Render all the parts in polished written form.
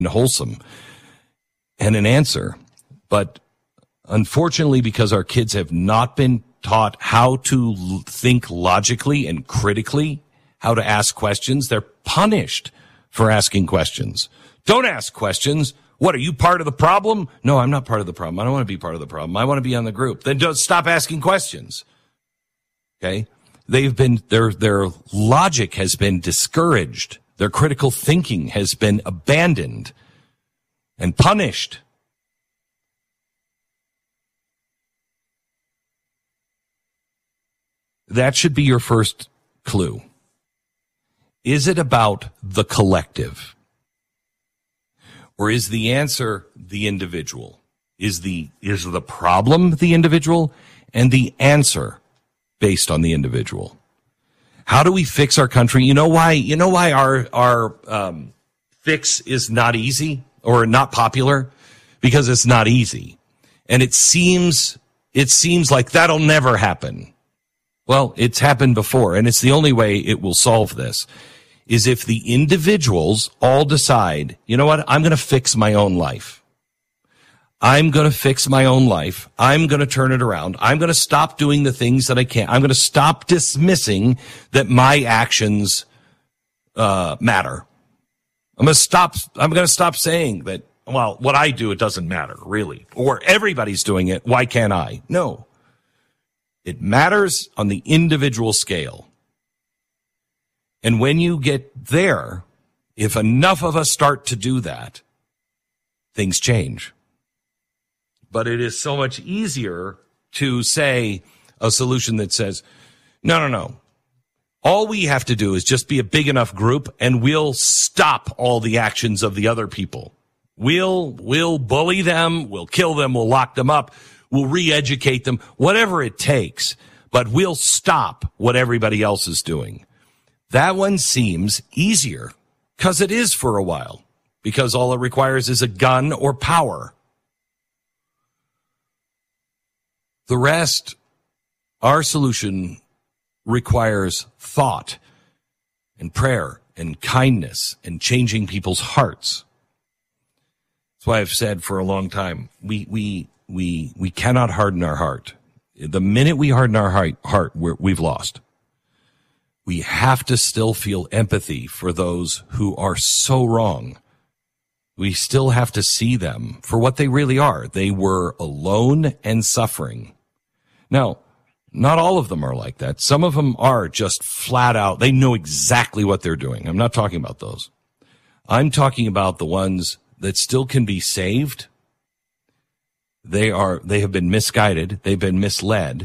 wholesome and an answer. But unfortunately, because our kids have not been taught how to think logically and critically, how to ask questions, they're punished for asking questions. Don't ask questions. What, are you part of the problem? No, I'm not part of the problem. I don't want to be part of the problem. I want to be on the group. Then don't stop asking questions. Okay? Their logic has been discouraged. Their critical thinking has been abandoned and punished. That should be your first clue. Is it about the collective? Or is the answer the individual? Is the problem the individual and the answer based on the individual? How do we fix our country? You know why our fix is not easy or not popular? Because it's not easy. And it seems like that'll never happen. Well, it's happened before, and it's the only way it will solve this, is if the individuals all decide, you know what, I'm going to fix my own life. I'm going to fix my own life. I'm going to turn it around. I'm going to stop doing the things that I can't. I'm going to stop dismissing that my actions matter. I'm going to stop saying that, well, what I do, it doesn't matter, really. Or everybody's doing it, why can't I? No. It matters on the individual scale. And when you get there, if enough of us start to do that, things change. But it is so much easier to say a solution that says, no. All we have to do is just be a big enough group and we'll stop all the actions of the other people. We'll bully them, we'll kill them, we'll lock them up, we'll re-educate them, whatever it takes, but we'll stop what everybody else is doing. That one seems easier because it is for a while, because all it requires is a gun or power. The rest, our solution requires thought and prayer and kindness and changing people's hearts. That's why I've said for a long time, we cannot harden our heart. The minute we harden our heart, we've lost. We have to still feel empathy for those who are so wrong. We still have to see them for what they really are. They were alone and suffering. Now, not all of them are like that. Some of them are just flat out. They know exactly what they're doing. I'm not talking about those. I'm talking about the ones that still can be saved. They have been misguided. They've been misled.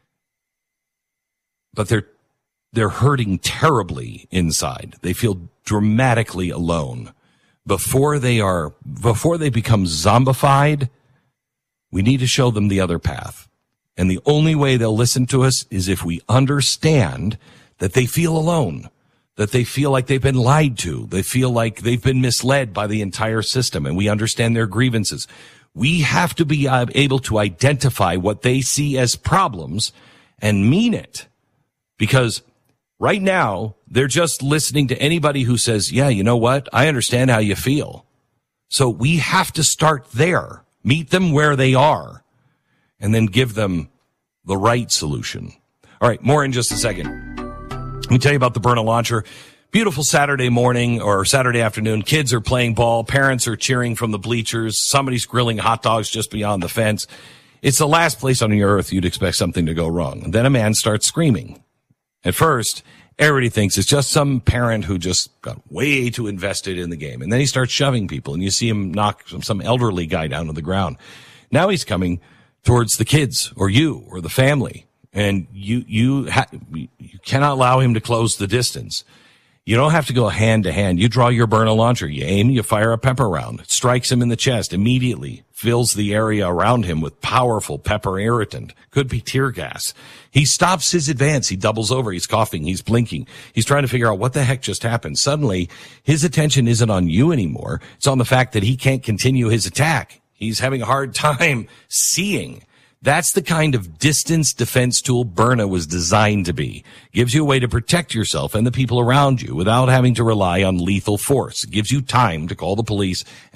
But they're hurting terribly inside. They feel dramatically alone. Before they become zombified, we need to show them the other path. And the only way they'll listen to us is if we understand that they feel alone, that they feel like they've been lied to. They feel like they've been misled by the entire system, and we understand their grievances. We have to be able to identify what they see as problems and mean it. Because right now, they're just listening to anybody who says, yeah, you know what? I understand how you feel. So we have to start there, meet them where they are, and then give them the right solution. All right, more in just a second. Let me tell you about the Byrna Launcher. Beautiful Saturday morning or Saturday afternoon. Kids are playing ball. Parents are cheering from the bleachers. Somebody's grilling hot dogs just beyond the fence. It's the last place on the earth you'd expect something to go wrong. And then a man starts screaming. At first, everybody thinks it's just some parent who just got way too invested in the game. And then he starts shoving people, and you see him knock some elderly guy down to the ground. Now he's coming towards the kids or you or the family. And you cannot allow him to close the distance. You don't have to go hand to hand. You draw your Byrna launcher. You aim, you fire a pepper round. It strikes him in the chest immediately, fills the area around him with powerful pepper irritant. Could be tear gas. He stops his advance. He doubles over. He's coughing. He's blinking. He's trying to figure out what the heck just happened. Suddenly, his attention isn't on you anymore. It's on the fact that he can't continue his attack. He's having a hard time seeing That's the kind of distance defense tool Byrna was designed to be. Gives you a way to protect yourself and the people around you without having to rely on lethal force. It gives you time to call the police